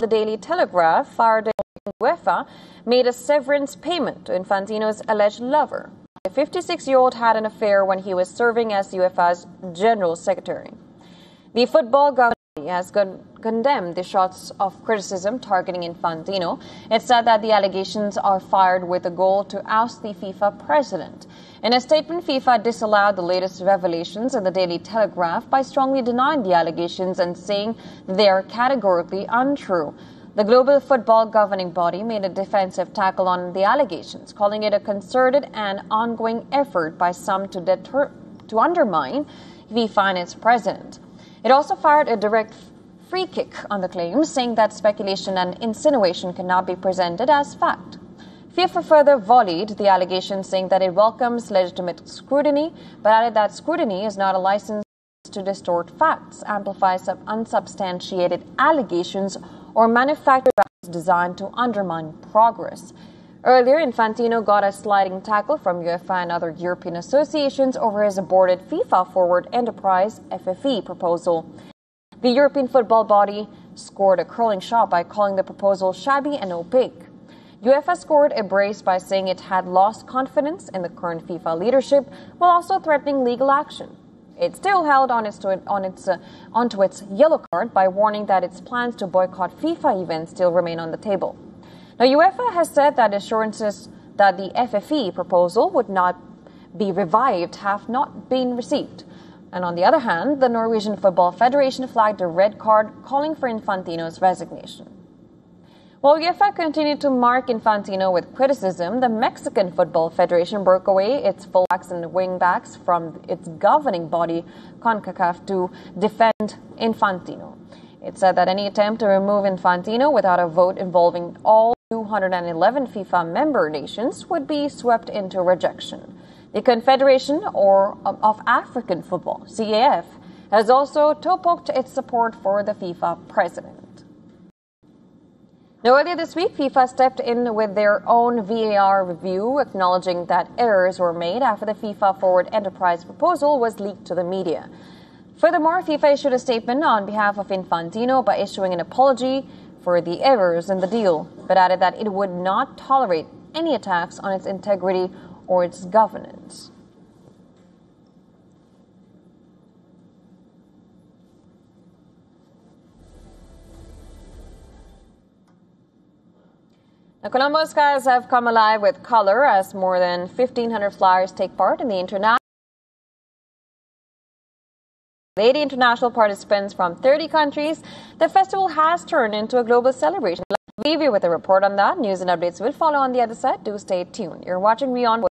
the Daily Telegraph fired UEFA made a severance payment to Infantino's alleged lover. The 56-year-old had an affair when he was serving as UEFA's General Secretary. The football governing body has condemned the shots of criticism targeting Infantino. It said that the allegations are fired with the goal to oust the FIFA president. In a statement, FIFA disallowed the latest revelations in the Daily Telegraph by strongly denying the allegations and saying they are categorically untrue. The global football governing body made a defensive tackle on the allegations, calling it a concerted and ongoing effort by some to undermine FIFA and its president. It also fired a direct free kick on the claims, saying that speculation and insinuation cannot be presented as fact. FIFA further volleyed the allegations, saying that it welcomes legitimate scrutiny, but added that scrutiny is not a license to distort facts, amplify unsubstantiated allegations, or manufacture designed to undermine progress. Earlier, Infantino got a sliding tackle from UEFA and other European associations over his aborted FIFA Forward Enterprise (FFE) proposal. The European football body scored a curling shot by calling the proposal shabby and opaque. UEFA scored a brace by saying it had lost confidence in the current FIFA leadership, while also threatening legal action. It still held onto its yellow card by warning that its plans to boycott FIFA events still remain on the table. Now, UEFA has said that assurances that the FFE proposal would not be revived have not been received. And on the other hand, the Norwegian Football Federation flagged a red card calling for Infantino's resignation. While UEFA continued to mark Infantino with criticism, the Mexican Football Federation broke away its fullbacks and wingbacks from its governing body, CONCACAF, to defend Infantino. It said that any attempt to remove Infantino without a vote involving all 211 FIFA member nations would be swept into rejection. The Confederation of African Football, CAF, has also toe-poked its support for the FIFA president. Now, earlier this week, FIFA stepped in with their own VAR review, acknowledging that errors were made after the FIFA Forward Enterprise proposal was leaked to the media. Furthermore, FIFA issued a statement on behalf of Infantino by issuing an apology for the errors in the deal, but added that it would not tolerate any attacks on its integrity or its governance. Now, Colombo skies have come alive with color as more than 1,500 flyers take part in the international. 80 international participants from 30 countries, the festival has turned into a global celebration. Let's leave you with a report on that. News and updates will follow on the other side. Do stay tuned. You're watching Beyond.